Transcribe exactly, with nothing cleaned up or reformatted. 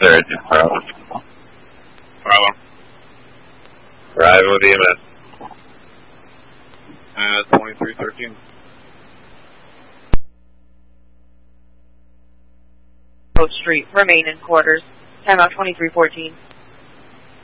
third, Harlem. Harlem. Arriving with E M S. Uh, twenty-three thirteen. Oak Street, remain in quarters. Time out twenty-three fourteen.